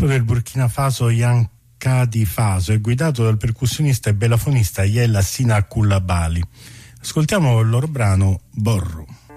gruppo del Burkina Faso Yankadi Faso è guidato dal percussionista e bellafonista Yella Sina Coulibaly. Ascoltiamo il loro brano Borro.